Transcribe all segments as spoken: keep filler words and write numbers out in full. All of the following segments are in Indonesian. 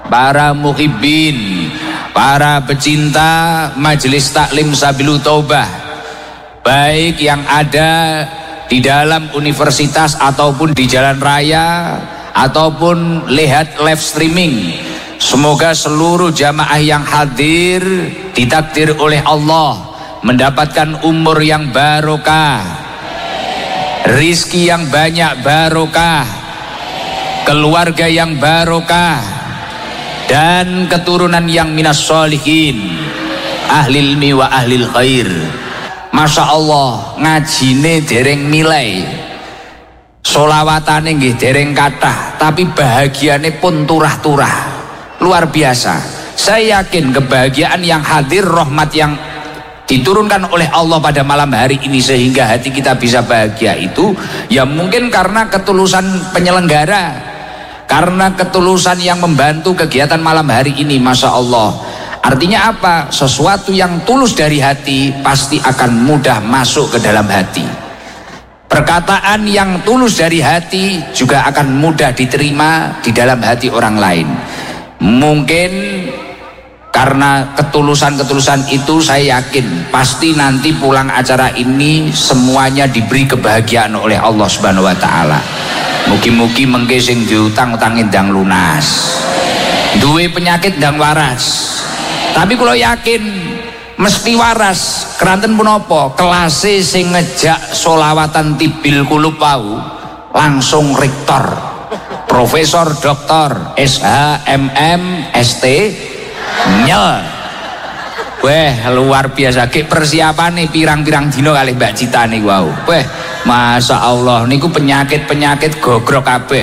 para muhibbin, para pecinta Majelis Taklim Sabilu Taubah, baik yang ada di dalam universitas ataupun di jalan raya ataupun lihat live streaming. Semoga seluruh jamaah yang hadir ditakdir oleh Allah mendapatkan umur yang barokah, rizki yang banyak barokah, keluarga yang barokah, dan keturunan yang minas sholihin, ahlil ilmi wa ahlil khair. Masya Allah, ngajine dereng nilai, solawatane nggih dereng kathah, tapi bahagiane pun turah-turah, luar biasa. Saya yakin kebahagiaan yang hadir, rahmat yang diturunkan oleh Allah pada malam hari ini sehingga hati kita bisa bahagia itu ya mungkin karena ketulusan penyelenggara, karena ketulusan yang membantu kegiatan malam hari ini. Masya Allah, artinya apa? Sesuatu yang tulus dari hati pasti akan mudah masuk ke dalam hati. Perkataan yang tulus dari hati juga akan mudah diterima di dalam hati orang lain. Mungkin karena ketulusan-ketulusan itu saya yakin pasti nanti pulang acara ini semuanya diberi kebahagiaan oleh Allah Subhanahu wa taala. Mugi-mugi mengke sing diutang utange ndang lunas, duwe penyakit ndang waras. Tapi kalau yakin mesti waras, keranten punapa kelase sing ngejak solawatan tibil kulub wau langsung rektor, profesor, doktor, S H, M M, S T nyel. Weh, luar biasa. Ki persiapane pirang-pirang dino kalih Mbak Cita niku wau. Weh, Masya Allah niku penyakit-penyakit gogrok kabeh.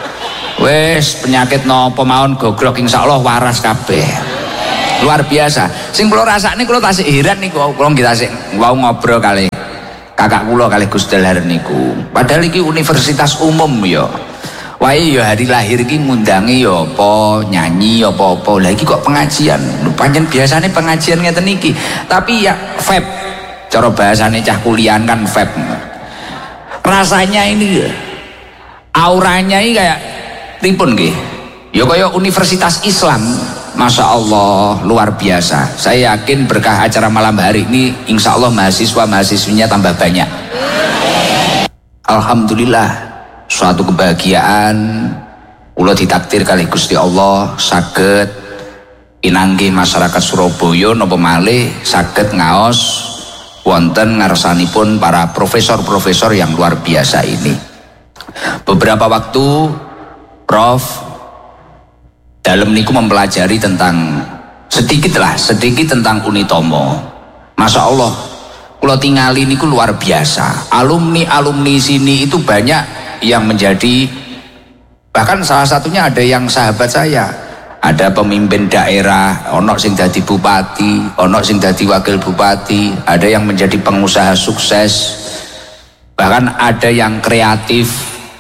Wes penyakit napa mawon gogrok insyaallah waras kabeh. Luar biasa. Sing kula rasakne kula tasik heran niku kula nggih tasik wau ngobrol kalih kakak kula kalih Gus Dahlan niku. Padahal iki universitas umum ya. Wae ya hari lahir iki ngundangi ya apa, nyanyi ya apa-apa. Lah iki kok pengajian. Pancen biasane pengajian ngeten iki. Tapi ya vape. Cara bahasane cah kuliahan kan vape. Rasanya ini auranya ini kayak pripun nggih? Ya kaya universitas Islam. Masya Allah, luar biasa. Saya yakin berkah acara malam hari ini insya Allah mahasiswa-mahasiswinya tambah banyak. Alhamdulillah, suatu kebahagiaan kula ditakdir kali Gusti Allah saged inangge masyarakat Surabaya napa malih saged ngaos wonten ngarsanipun para profesor-profesor yang luar biasa ini. Beberapa waktu Prof dalam niku mempelajari tentang sedikit lah sedikit tentang Unitomo. Masya Allah, kula tingali niku luar biasa. Alumni-alumni sini itu banyak yang menjadi, bahkan salah satunya ada yang sahabat saya, ada pemimpin daerah, ono sing dadi bupati, ono sing dadi wakil bupati, ada yang menjadi pengusaha sukses, bahkan ada yang kreatif,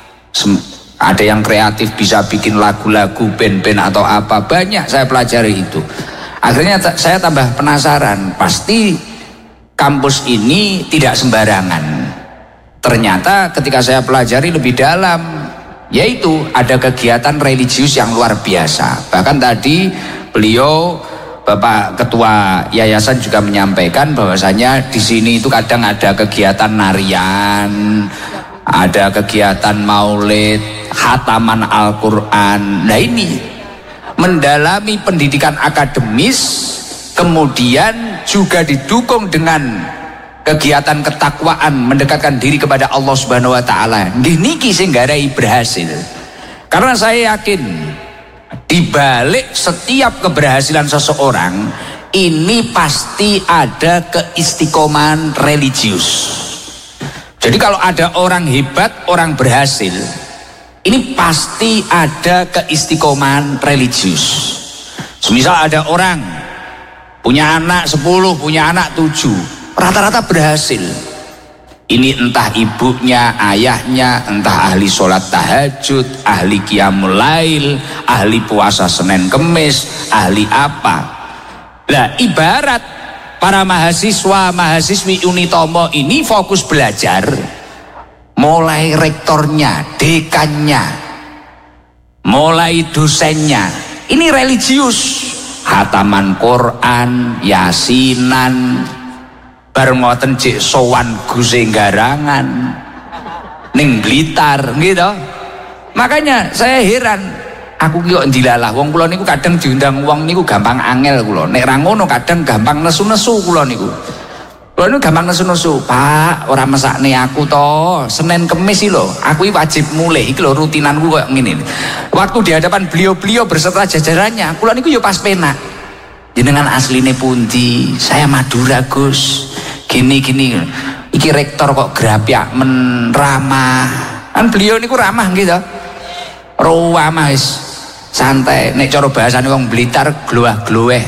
ada yang kreatif bisa bikin lagu-lagu band-band atau apa, banyak saya pelajari itu. Akhirnya saya tambah penasaran, pasti kampus ini tidak sembarangan. Ternyata ketika saya pelajari lebih dalam, yaitu ada kegiatan religius yang luar biasa. Bahkan tadi beliau Bapak Ketua Yayasan juga menyampaikan bahwasanya di sini itu kadang ada kegiatan narian, ada kegiatan maulid, khataman Al-Quran. Nah ini mendalami pendidikan akademis, kemudian juga didukung dengan kegiatan ketakwaan, mendekatkan diri kepada Allah Subhanahu wa taala. Niki sing garai berhasil. Karena saya yakin di balik setiap keberhasilan seseorang ini pasti ada keistiqomahan religius. Jadi kalau ada orang hebat, orang berhasil, ini pasti ada keistiqomahan religius. Semisal ada orang punya anak sepuluh, punya anak tujuh, rata-rata berhasil. Ini entah ibunya, ayahnya, entah ahli sholat tahajud, ahli qiyamul lail, ahli puasa Senin Kemis, ahli apa. Nah, ibarat para mahasiswa, mahasiswi Unitomo ini fokus belajar, mulai rektornya, dekannya, mulai dosennya, Ini religius, hataman Quran, yasinan, bareng ngoten jek sowan Guse Garangan ning Blitar gitu. Makanya saya heran, aku ki kok ndilalah wong kula niku kadang diundang wong niku gampang angel kula. Nek ra ngono kadang gampang nesu-nesu kula niku. Kula niku gampang nesu-nesu, Pak, ora mesakne aku to. Senin Kemis iki lho, aku iki wajib mulih iki lho rutinanku koyo ngene. Waktu di hadapan beliau-beliau berserta jajarannya, kula niku yo pas penak. Jenengan asline pundi? Saya Madura, Gus. Gini-gini. Iki rektor kok grapyak men ramah. Kan beliau niku ramah gitu. Ramah wis santai. Nek cara bahasane wong Blitar gloah-gloeh.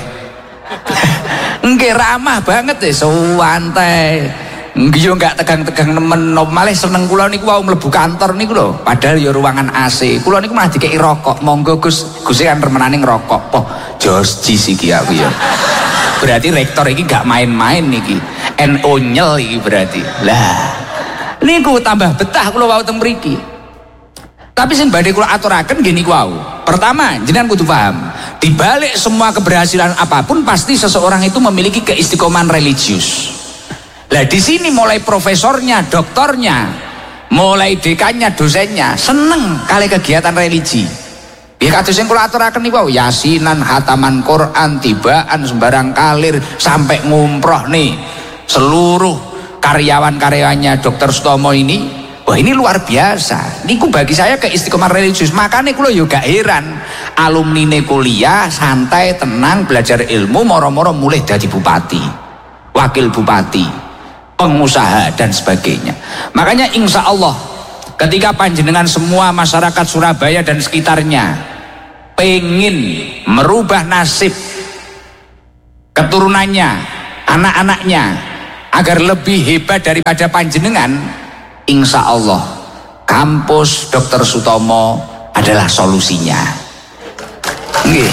Nggih ramah banget wis santai. Nggih yo gak tegang-tegang nemen, malah seneng kula niku wau mlebu kantor niku lho. Padahal ya ruangan A C. Kula niku malah dikeki rokok. Monggo Gus, Gus kan remenane ngerokok. Poh, jos jis iki aku ya. Berarti rektor iki gak main-main niki. N O nyel iki berarti. Lah, niku tambah betah kula wau teng mriki. Tapi sing badhe kula aturaken nggih niku wau. Pertama, jenengan kudu paham, di balik semua keberhasilan apapun pasti seseorang itu memiliki keistiqomahan religius. Lah di sini mulai profesornya, doktornya, mulai dekannya, dosennya seneng kali kegiatan religi. Ya kados sing kula aturaken niku yasinan, hataman Quran, tibaan sembarang kalir sampai ngumroh nih. Seluruh karyawan-karyawannya Dokter Sutomo ini, wah ini luar biasa. Niku bagi saya keistiqomahan religius. Makanya kula yo gak heran alumni kuliah santai, tenang, belajar ilmu, moro-moro mulai jadi bupati, wakil bupati, pengusaha dan sebagainya. Makanya insya Allah ketika panjenengan semua masyarakat Surabaya dan sekitarnya pengen merubah nasib keturunannya, anak-anaknya agar lebih hebat daripada panjenengan, insya Allah kampus Dokter Sutomo adalah solusinya. Nggih.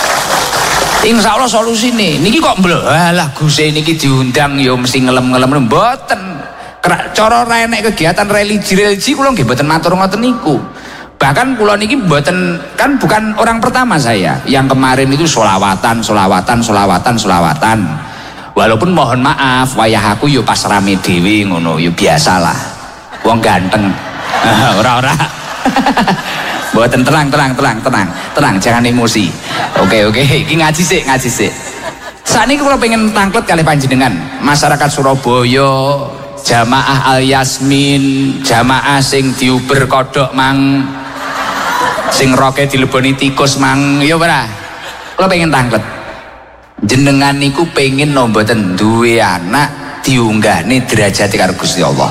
Insya Allah solusi nih. Niki kok mbelalah Guse niki diundang yo mesti ngelem-ngelem mboten. Cara ra enek kegiatan religi-religi kula nggih mboten matur ngoten niku. Bahkan kula niki mboten, kan bukan orang pertama saya yang kemarin itu solawatan, solawatan, solawatan, solawatan. Walaupun mohon maaf wayah aku yo pas rame dhewe ngono yo biasalah. Wong ganteng. Ora-ora. Mboten, tenang, tenang, tenang, tenang, tenang, jangan emosi. Oke, oke, iki ngaji sik, ngaji sik. Sakniki kula pengen tangklet kali panjenengan, masyarakat Surabaya, jamaah Al Yasmin, jamaah sing diuber kodok mang, sing roke dileboni tikus mang, yo ora. Kula pengen tangklet. Jenengan niku pengen no mboten duwe anak diunggahne derajate karo Gusti Allah.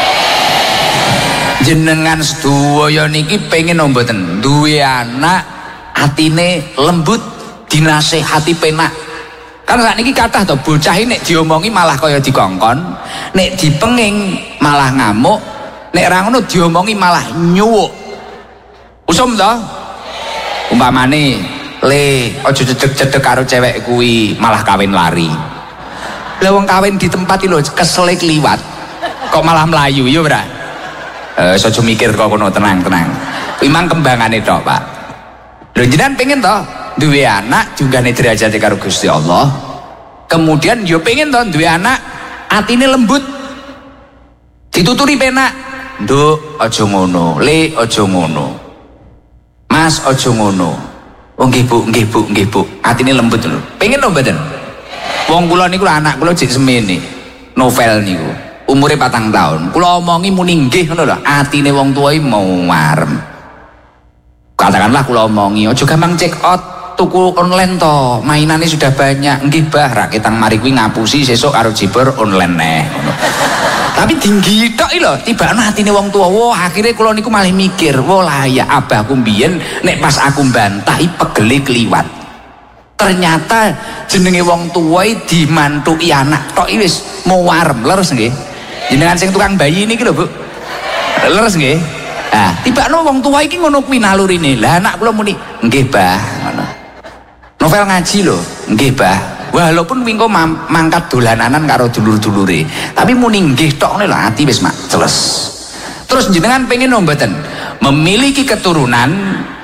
Jenengan sedaya niki pengen mboten duwe anak atine lembut, dinasehati penak. Kan sakniki kathah to bocah iki nek diomongi malah kaya dikongkon, nek dipenging malah ngamuk, nek ra ngono diomongi malah nyuwuk. Usum to? Umpamane, "Le, aja cedek-cedek karo cewek kuwi, malah kawin lari." Lah wong kawin di tempat iki lho kesele kliwat. Kok malah melayu ya ora? Eh, sojo mikir kok kono, tenang-tenang. Imang kembangane tok, Pak. Lho jenengan pengen toh duwe anak jungane derajate karo Gusti Allah. Kemudian yo pengen toh duwe anak atine lembut. Dituturi penak. Nduk, aja ngono. Le, aja ngono. Mas, aja ngono. Oh nggih Bu, nggih Bu, nggih Bu. Atine lembut lho. Pengen to mboten? Wong kula niku anak kula jek semene. Novel niku. Umure patang tahun, kula omongi muni nggih ngono lho, atine wong tuwa iki mau marem. Katakanlah kula omongi, aja gampang check out, tuku online to, mainannya sudah banyak. Nggih Bah, raketang mari kuwi ngapusi sesuk karo jibor online neh ngono. Tapi tinggi tok iki lho, tibane atine wong tuwa. Wah, akhirnya kula niku malah mikir, wah lah ya abahku mbiyen nek pas aku mbantah iki pegele kliwat. Ternyata jenenge wong tuwa iki dimantuki anak tok iki wis mau warem, leres nggih. Jenengan sing tukang bayi niki lho Bu. Leres nggih? Nah, tibakno wong tua iki ngono kuwi nalurine. Lah anak kula muni, "Nggih, Bah." Ngono. Novel ngaji lho, "Nggih, Bah." Walaupun wingko mangkat dolananan karo dulur-dulure, tapi muni nggih tok ngene lho, ati wis mak jelas. Terus jenengan pengen mboten memiliki keturunan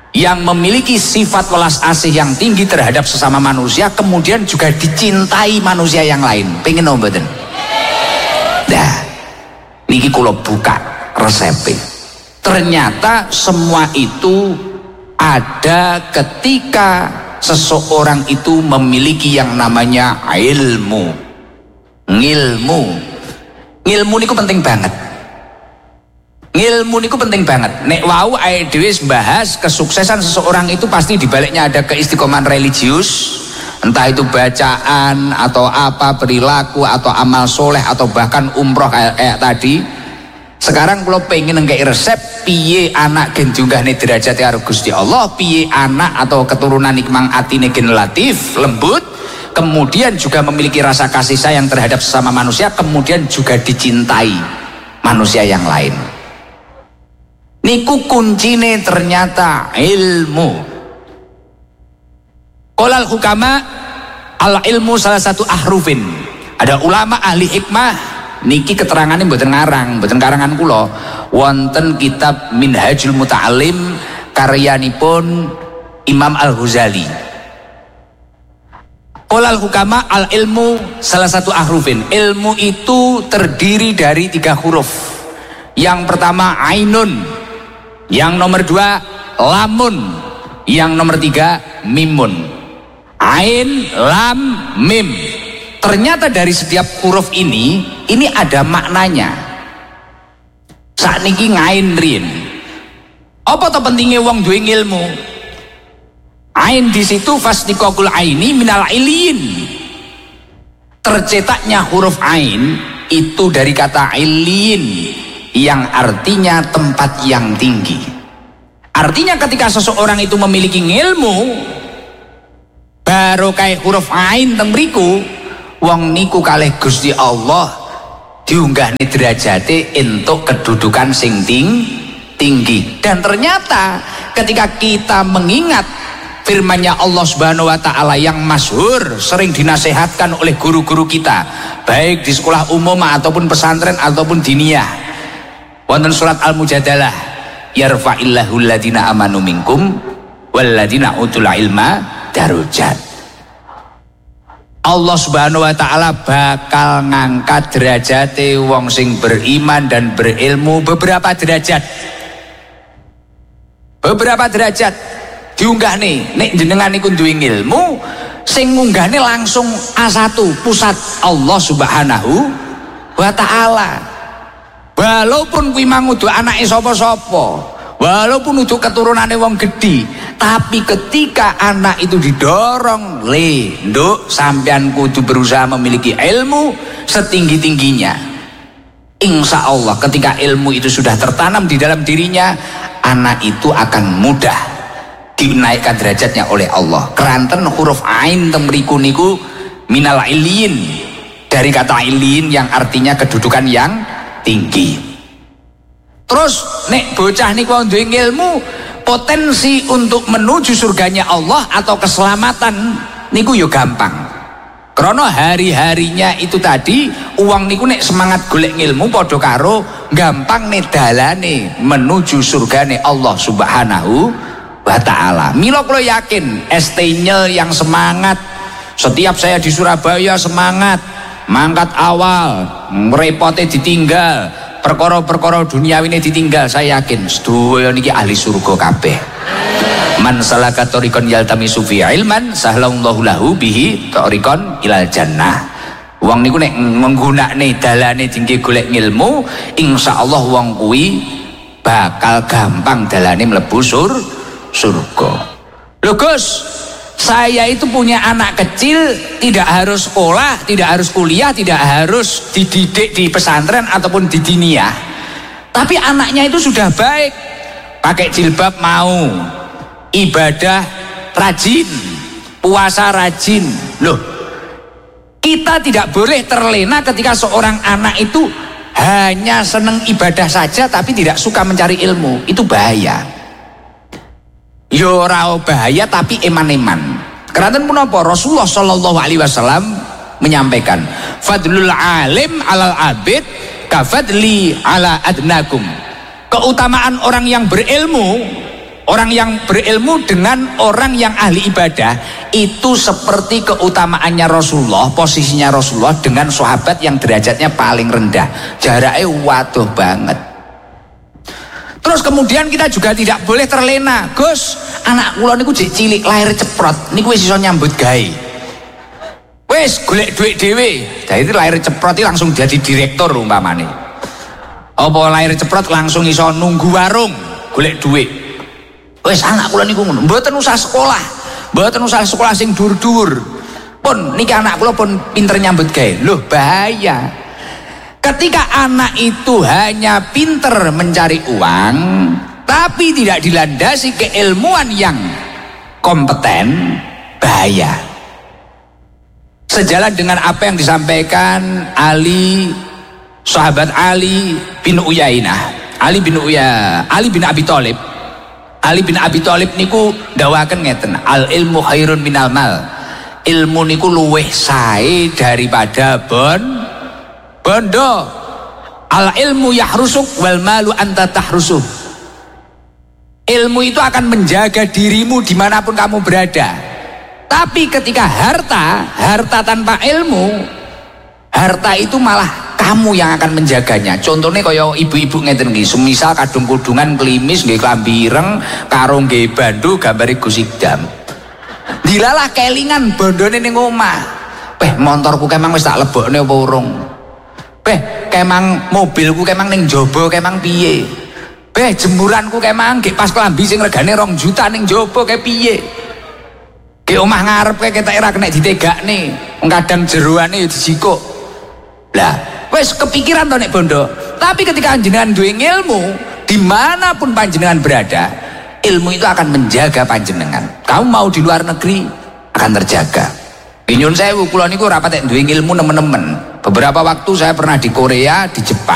yang memiliki sifat welas asih yang tinggi terhadap sesama manusia, kemudian juga dicintai manusia yang lain. Pengen mboten? Nah, niki kula buka resepnya. Ternyata semua itu ada ketika seseorang itu memiliki yang namanya ilmu. Ngilmu. Ngilmu niku penting banget. Ilmu niku penting banget. Nek wau ae dhewe bahas kesuksesan seseorang itu pasti dibaliknya ada keistiqomahan religius, entah itu bacaan atau apa, perilaku atau amal soleh atau bahkan umroh kayak, kayak tadi. Sekarang kalau pengen nggae resep piye anak gen junggahne derajat karo Gusti Allah, piye anak atau keturunan nikmang atine gen latif, lembut, kemudian juga memiliki rasa kasih sayang terhadap sesama manusia, kemudian juga dicintai manusia yang lain. Niku kuncine ternyata ilmu. Qolal hukama al ilmu salah satu ahrufin. Ada ulama ahli hikmah niki keterangannya mboten ngarang, mboten karangan kula. Wonten kitab Minhajul Muta'alim karyanipun Imam Al-Ghazali. Qolal hukama al ilmu salah satu ahrufin. Ilmu itu terdiri dari tiga huruf. Yang pertama ainun, yang nomor dua lamun, yang nomor tiga mimun. Ain, lam, mim. Ternyata dari setiap huruf ini ini ada maknanya. Sakniki ngain rin. Apa to pentingnya wong duwe ilmu? Ain di situ fasdiqul aini minal ilin. Tercetaknya huruf ain itu dari kata ilin, yang artinya tempat yang tinggi. Artinya ketika seseorang itu memiliki ilmu, baru kayak huruf ain teng mriku, wong niku kalih Gusti Allah diunggahne derajate entuk kedudukan sing ting, tinggi. Dan ternyata ketika kita mengingat firman-Nya Allah Subhanahu wa taala yang masyhur sering dinasehatkan oleh guru-guru kita, baik di sekolah umum ataupun pesantren ataupun diniyah. Wonten surat Al-Mujadalah, yarfa'illahu alladhina amanu minkum walladhina utul ilma darajat. Allah Subhanahu wa taala bakal ngangkat derajate wong sing beriman dan berilmu beberapa derajat. Beberapa derajat diunggah nih, nek jenengan niku duwe ilmu, sing ngunggahne langsung A satu pusat Allah Subhanahu wa taala. Walaupun kuwi mang udu anake sapa-sapa, walaupun udu keturunane wong gedhi, tapi ketika anak itu didorong, le, nduk, sampean kudu berusaha memiliki ilmu setinggi-tingginya. Insya Allah ketika ilmu itu sudah tertanam di dalam dirinya, anak itu akan mudah dinaikkan derajatnya oleh Allah. Keranten huruf ain temriku niku minal ilin, dari kata ilin yang artinya kedudukan yang tinggi. Terus nek bocah niku duwe ilmu, potensi untuk menuju surganya Allah atau keselamatan niku yo gampang. Karena hari-harinya itu tadi uang niku nek semangat golek ilmu padha karo gampang nek dalane menuju surgane Allah Subhanahu wa taala. Mila kula yakin S T-nya yang semangat, setiap saya di Surabaya semangat, mangkat awal, merepotnya ditinggal, perkara-perkara duniawi ini ditinggal, saya yakin sedaya niki ahli surga kabeh. Man salaka tariqan yaltamisu fi ilman sahlallahu lahu bihi tariqan ilal jannah. Wong niku nek nggunakne dalane dingge golek ilmu, insyaallah wong kuwi bakal gampang dalane mlebu sur surga. Lho Gus, saya itu punya anak kecil, tidak harus sekolah, tidak harus kuliah, tidak harus dididik di pesantren ataupun di diniyah, tapi anaknya itu sudah baik, pakai jilbab mau, ibadah rajin, puasa rajin. Loh, kita tidak boleh terlena ketika seorang anak itu hanya seneng ibadah saja tapi tidak suka mencari ilmu. Itu bahaya. Yo ora bahaya tapi eman-eman. Keranten punapa Rasulullah sallallahu alaihi wasallam menyampaikan, fadlul alim alal abid kafadli ala adnakum. Keutamaan orang yang berilmu, Orang yang berilmu dengan orang yang ahli ibadah itu seperti keutamaannya Rasulullah, posisinya Rasulullah dengan sahabat yang derajatnya paling rendah, jaraknya waduh banget. Terus kemudian kita juga tidak boleh terlena. Gus, anak kula niku jek cilik lahir ceprot niku wis iso nyambut gawe, wis golek duit dhewe. Jadi lahir ceprot iki langsung jadi direktur umpamane. Apa lahir ceprot langsung iso nunggu warung golek duit. Wes anak kula niku ngono, mboten usah sekolah, mboten usah sekolah sing dur-dur. Pun niki anak kula pun pinter nyambut gawe. Loh bahaya. Ketika anak itu hanya pinter mencari uang, tapi tidak dilandasi keilmuan yang kompeten, bahaya. Sejalan dengan apa yang disampaikan Ali, sahabat Ali bin Uyainah, Ali bin Uya, Ali bin Abi Thalib. Ali bin Abi Thalib niku ndawaken ngeten, al ilmu khairun minal mal. Ilmu niku luweh sae daripada bon bondo. Al ilmu yahrusuk wal malu anta tahrusuh. Ilmu itu akan menjaga dirimu dimanapun kamu berada. Tapi ketika harta, harta tanpa ilmu, harta itu malah kamu yang akan menjaganya. Contohnya kaya ibu-ibu ngeten nggih, semisal kadung-kudungan klimis nggih klambi ireng karo nggih bandu gambare Gus Ikdam. Dilalah kelingan bondone ning omah. Beh, motorku kemang wis tak lebokne apa urung? Beh, kemang mobilku kemang ning jaba kemang piye? Beh, jemuranku kemang nggih pas klambi sing regane rong juta ning jaba kae piye? Ki omah ngarep kae ketek ora kena ditegakne. Wong kadang jeroane ya dijikuk. Lah, wes kepikiran toh nek bondo. Tapi ketika panjenengan duwe ilmu, dimanapun panjenengan berada, ilmu itu akan menjaga panjenengan. Kamu mau di luar negeri akan terjaga. Nyun sewu, kula niku ora patek duwe ilmu nemen-nemen. Beberapa waktu saya pernah di Korea, di Jepang.